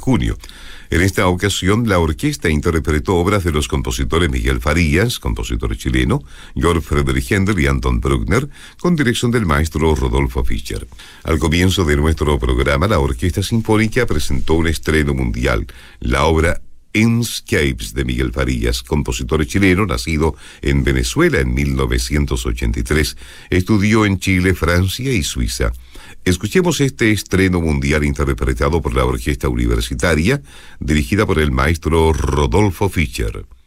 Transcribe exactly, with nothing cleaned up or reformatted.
junio. En esta ocasión, la orquesta interpretó obras de los compositores Miguel Farías, compositor chileno, Georg Friedrich Händel y Anton Bruckner, con dirección del maestro Rodolfo Fischer. Al comienzo de nuestro programa, la Orquesta Sinfónica presentó un estreno mundial, la obra Enscapes de Miguel Farías, compositor chileno nacido en Venezuela en mil novecientos ochenta y tres. Estudió en Chile, Francia y Suiza. Escuchemos este estreno mundial interpretado por la Orquesta Universitaria, dirigida por el maestro Rodolfo Fischer.